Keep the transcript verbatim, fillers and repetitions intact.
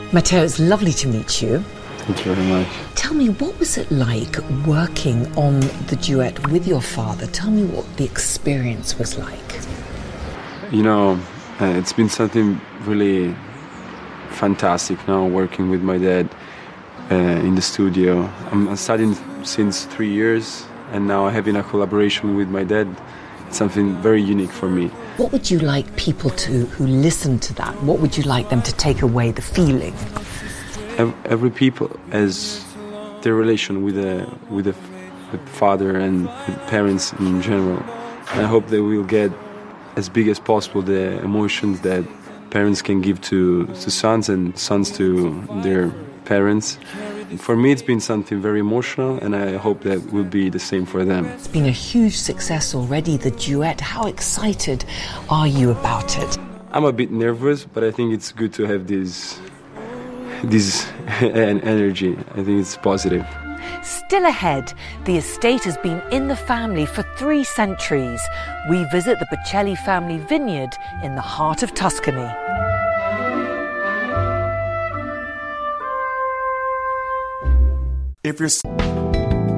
Matteo, it's lovely to meet you. Thank you very much. Tell me, what was it like working on the duet with your father? Tell me what the experience was like. You know, uh, it's been something really fantastic now working with my dad uh, in the studio. I'm studying since three years and now having a collaboration with my dad. It's something very unique for me. What would you like people to, who listen to that, what would you like them to take away, the feeling? Every people has their relation with the with the father and parents in general. I hope they will get as big as possible the emotions that parents can give to, to sons and sons to their parents. For me, it's been something very emotional, and I hope that will be the same for them. It's been a huge success already, the duet. How excited are you about it? I'm a bit nervous, but I think it's good to have this, this energy. I think it's positive. Still ahead, the estate has been in the family for three centuries. We visit the Bocelli family vineyard in the heart of Tuscany. If you're